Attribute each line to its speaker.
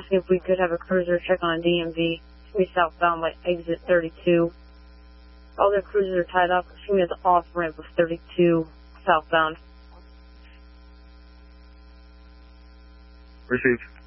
Speaker 1: asking if we could have a cruiser check on DMV. It's going to be southbound by exit 32. All their cruisers are tied up. It's going to be at the off-ramp of 32 southbound.
Speaker 2: Received.